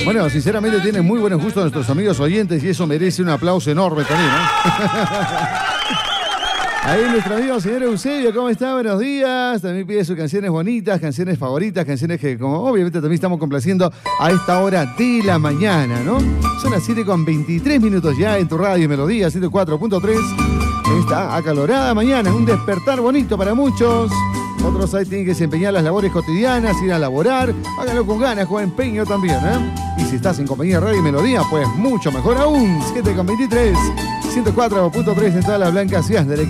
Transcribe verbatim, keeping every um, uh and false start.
Bueno, sinceramente tienen muy buenos gustos nuestros amigos oyentes y eso merece un aplauso enorme también, ¿no? Ahí nuestro amigo señor Eusebio, ¿cómo está? Buenos días. También pide sus canciones bonitas, canciones favoritas, canciones que, como obviamente también estamos complaciendo a esta hora de la mañana, ¿no? Son las siete con veintitrés minutos ya en tu radio Melodía ciento cuatro punto tres. Esta acalorada mañana, un despertar bonito para muchos. Otros ahí tienen que desempeñar las labores cotidianas, ir a laborar. Háganlo con ganas, con empeño también, ¿eh? Y si estás en compañía de Radio y Melodía, pues mucho mejor aún. siete con veintitrés, ciento cuatro punto tres en todas las blancas ciudades del